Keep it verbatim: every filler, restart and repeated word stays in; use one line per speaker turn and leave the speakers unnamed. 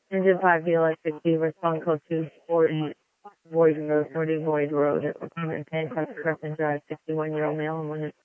Engine five D L X sixty, respond code two forty Void Road, forty Void Road, apartment ten, Crescent Drive, sixty-one year old male, and one